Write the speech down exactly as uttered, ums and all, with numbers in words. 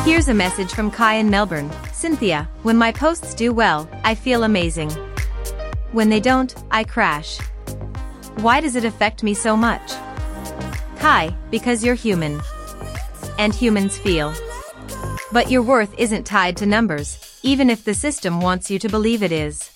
Here's a message from Kai in Melbourne. Cynthia, when my posts do well, I feel amazing. When they don't, I crash. Why does it affect me so much? Kai, because you're human. And humans feel. But your worth isn't tied to numbers, even if the system wants you to believe it is.